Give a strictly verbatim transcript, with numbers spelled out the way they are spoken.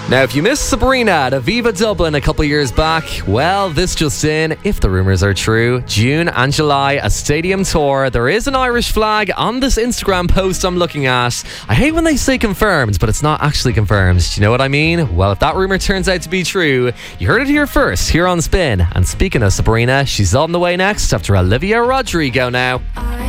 Now, if you missed Sabrina at Aviva Dublin a couple years back, well, this just in, if the rumours are true, June and July, a stadium tour. There is an Irish flag on this Instagram post I'm looking at. I hate when they say confirmed, but it's not actually confirmed. Do you know what I mean? Well, if that rumour turns out to be true, you heard it here first, here on Spin. And speaking of Sabrina, she's on the way next after Olivia Rodrigo now.